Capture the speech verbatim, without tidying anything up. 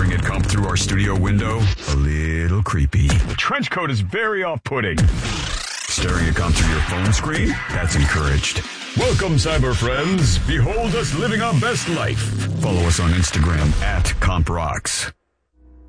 Staring at comp through our studio window? A little creepy. The trench coat is very off-putting. Staring at comp through your phone screen? That's encouraged. Welcome, cyber friends. Behold us living our best life. Follow us on Instagram at CompRocks.